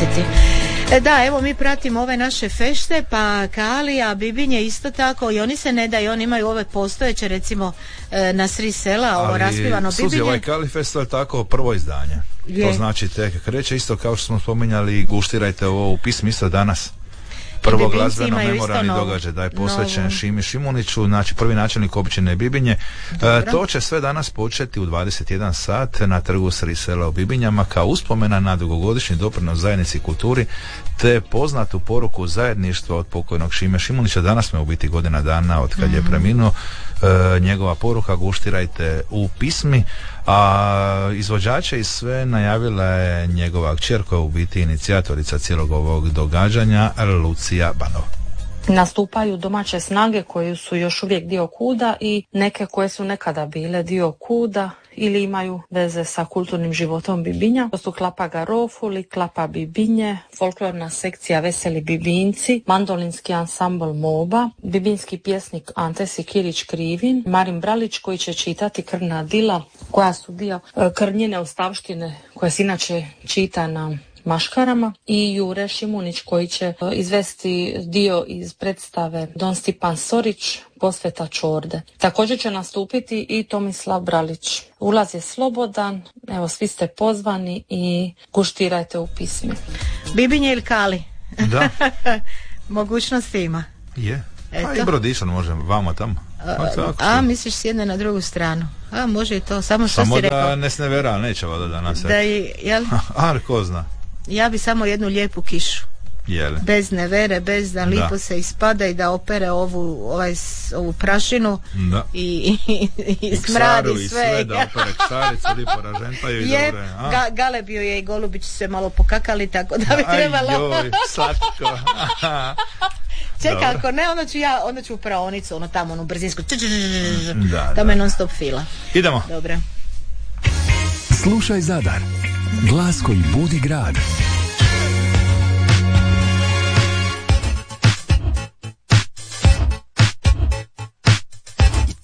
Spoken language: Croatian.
koristiti. Da, evo mi pratimo ove naše fešte, pa Kalija, Bibinje isto tako, i oni se ne daju, oni imaju ove postojeće, recimo na Sri sela, ovo raspivano Bibinje. Suzi, ovaj Kali festival je tako prvo izdanje. To znači tek kreće, isto kao što smo spominjali, guštirajte ovo u pismu isto danas. Prvo glazbeno memoralni događaj da je posvećen Šimi Šimuniću, znači prvi načelnik općine Bibinje. To će sve danas početi u 21 sat na trgu Sri sela u Bibinjama kao uspomena na dugogodišnji doprinos zajednici i kulturi te poznatu poruku zajedništva od pokojnog Šime Šimunića. Danas smo u biti godina dana od kad je preminuo. Njegova poruka guštirajte u pismi, a izvođače i sve najavila je njegova kćer koja je u biti inicijatorica cijelog ovog događanja, Lucija Banov. Nastupaju domaće snage koje su još uvijek dio KUD-a i neke koje su nekada bile dio KUD-a ili imaju veze sa kulturnim životom Bibinja. To su Klapa Garofuli, Klapa Bibinje, folklorna sekcija Veseli Bibinci, mandolinski ansambl Moba, bibinski pjesnik Ante Sikirić Krivin, Marin Bralić koji će čitati Krvna dila koja su dio krnjine ostavštine koja se inače čita na maškarama, i Jure Šimunić koji će izvesti dio iz predstave Don Stipan Sorić, Posveta Čorde. Također će nastupiti i Tomislav Bralić. Ulaz je slobodan, evo svi ste pozvani i guštirajte u pismi. Bibinje ili Kali? Da. Mogućnosti ima. Je. A i Brodišan može vama tamo. A misliš s jedne na drugu stranu? A može i to, samo što si rekao. Samo da ne snevera, neće voda danas. Da i, jel? A, ko zna. Ja bi samo jednu lijepu kišu. Jele. Bez nevere, bez da lipo se ispada i da opere ovu prašinu i smradi i sve. Da opere ksaricu, lipo ražentaju i dobre. Galebio je i Golubić se malo pokakali, tako da bi trebalo. Ajoj, slatko. Čekaj, ako ne, onda ću u praonicu, tamo, onu brzinsku. Tamo je non stop fila. Idemo. Dobro. Slušaj Zadar, glas koji budi grad.